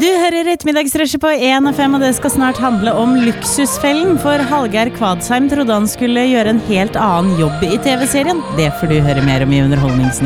Du hører ettermiddagsrushet på 1FM, og det skal snart handle om Luksusfellen, for Hallgeir Kvadsheim trodde han skulle gjøre en helt annen jobb i TV-serien. Det får du høre mer om i Underholdningsnytt.